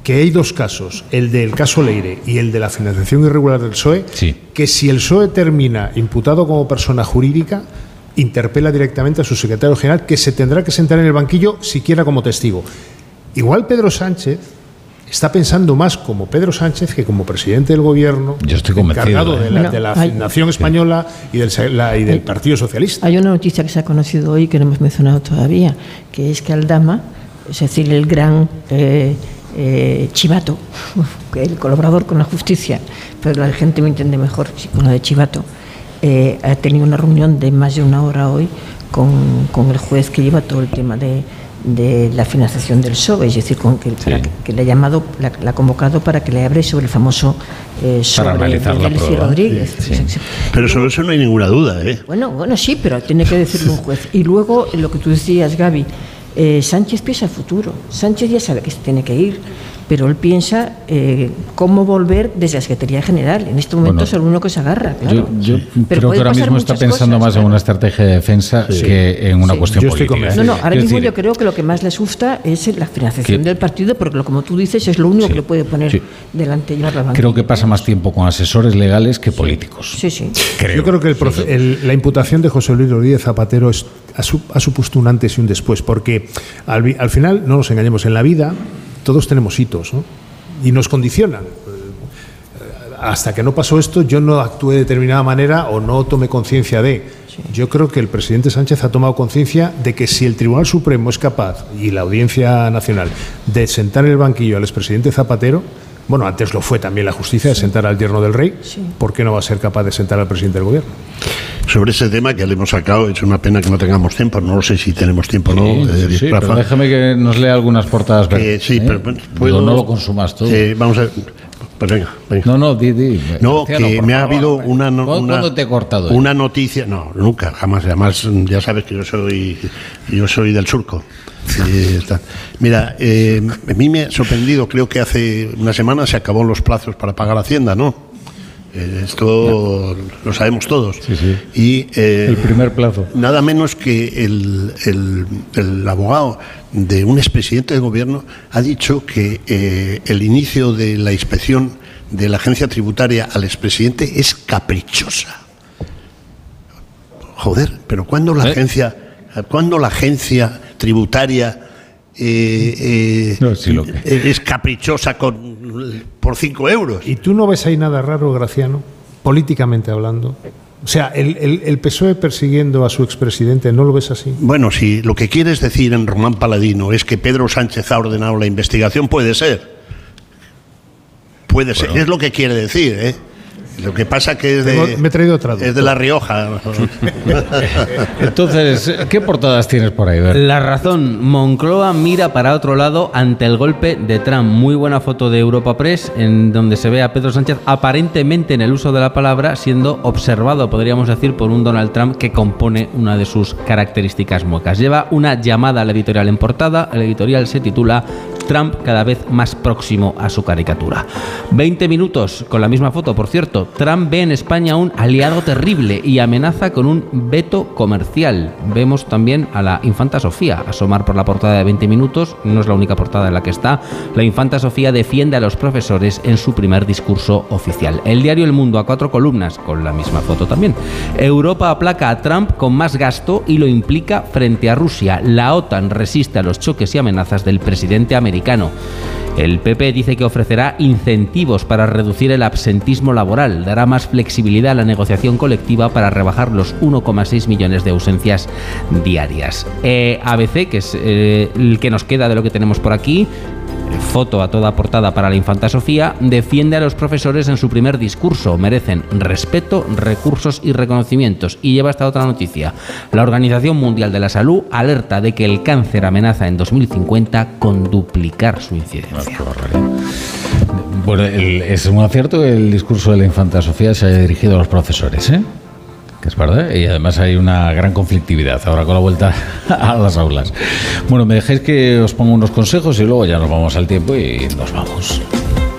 que hay dos casos, el del caso Leire y el de la financiación irregular del PSOE, sí, que si el PSOE termina imputado como persona jurídica, interpela directamente a su secretario general, que se tendrá que sentar en el banquillo siquiera como testigo. Igual Pedro Sánchez está pensando más como Pedro Sánchez que como presidente del gobierno. Yo estoy convencido, encargado de la nación española y del Partido Socialista. Hay una noticia que se ha conocido hoy que no hemos mencionado todavía, que es que Aldama, es decir, el gran chivato, el colaborador con la justicia, pero la gente me entiende mejor con lo de chivato, ha tenido una reunión de más de una hora hoy con el juez que lleva todo el tema de la financiación del PSOE, es decir, que le ha llamado, la ha convocado para que le hable sobre el famoso sobre Delcy Rodríguez. Sí. Pero sobre eso no hay ninguna duda, ¿eh? Bueno, sí, pero tiene que decirlo un juez. Y luego, lo que tú decías, Gaby, Sánchez piensa el futuro. Sánchez ya sabe que se tiene que ir, pero él piensa cómo volver desde la Secretaría General. En este momento es el uno que se agarra, claro. Yo creo que ahora mismo está pensando más en una estrategia de defensa que en una cuestión política. No, ahora mismo yo creo que lo que más le asusta es la financiación del partido, porque como tú dices, es lo único que le puede poner delante y llevar la banca. Creo que pasa más tiempo con asesores legales que políticos. Sí. Yo creo que la imputación de José Luis Rodríguez Zapatero ha supuesto un antes y un después, porque al final, no nos engañemos, en la vida todos tenemos hitos, ¿no? Y nos condicionan. Hasta que no pasó esto, yo no actué de determinada manera o no tomé conciencia de. Yo creo que el presidente Sánchez ha tomado conciencia de que si el Tribunal Supremo es capaz, y la Audiencia Nacional, de sentar en el banquillo al expresidente Zapatero, bueno, antes lo fue también la justicia de sentar al yerno del rey, ¿por qué no va a ser capaz de sentar al presidente del gobierno? Sobre ese tema que le hemos sacado, es una pena que no tengamos tiempo, no sé si tenemos tiempo o no. Sí, pero déjame que nos lea algunas portadas verdes. Pero no lo consumas todo. Vamos a ver. Pues venga. No, di. No, que me ha habido una ¿Cuándo te he cortado? Una noticia. No, nunca, jamás. Además, ya sabes que yo soy del surco. Mira, a mí me ha sorprendido, creo que hace una semana se acabó los plazos para pagar Hacienda, ¿no? Esto lo sabemos todos. Sí. Y el primer plazo. Nada menos que el abogado de un expresidente del gobierno ha dicho que el inicio de la inspección de la agencia tributaria al expresidente es caprichosa. Joder, pero ¿cuándo la agencia tributaria es caprichosa por 5 euros? ¿Y tú no ves ahí nada raro, Graciano, políticamente hablando? O sea, el PSOE persiguiendo a su expresidente, ¿no lo ves así? Bueno, si lo que quieres decir en Román Paladino es que Pedro Sánchez ha ordenado la investigación, puede ser. Es lo que quiere decir, ¿eh? Lo que pasa que me he traído otra duda. Es de La Rioja. Entonces, ¿qué portadas tienes por ahí? La Razón. Moncloa mira para otro lado ante el golpe de Trump. Muy buena foto de Europa Press, en donde se ve a Pedro Sánchez aparentemente, en el uso de la palabra, siendo observado, podríamos decir, por un Donald Trump que compone una de sus características muecas. Lleva una llamada al editorial en portada. El editorial se titula Trump cada vez más próximo a su caricatura. 20 minutos con la misma foto, por cierto. Trump ve en España un aliado terrible y amenaza con un veto comercial. Vemos también a la infanta Sofía asomar por la portada de 20 minutos. No es la única portada en la que está. La infanta Sofía defiende a los profesores en su primer discurso oficial. El diario El Mundo, a 4 columnas, con la misma foto también. Europa aplaca a Trump con más gasto y lo implica frente a Rusia. La OTAN resiste a los choques y amenazas del presidente americano. El PP dice que ofrecerá incentivos para reducir el absentismo laboral, dará más flexibilidad a la negociación colectiva para rebajar los 1,6 millones de ausencias diarias. ABC, que es el que nos queda de lo que tenemos por aquí, foto a toda portada para la infanta Sofía, defiende a los profesores en su primer discurso. Merecen respeto, recursos y reconocimientos. Y lleva esta otra noticia. La Organización Mundial de la Salud alerta de que el cáncer amenaza en 2050 con duplicar su incidencia. Bueno, es un acierto que el discurso de la infanta Sofía se haya dirigido a los profesores, ¿eh? Que es verdad, y además hay una gran conflictividad ahora con la vuelta a las aulas. Bueno, me dejáis que os ponga unos consejos y luego ya nos vamos al tiempo y nos vamos.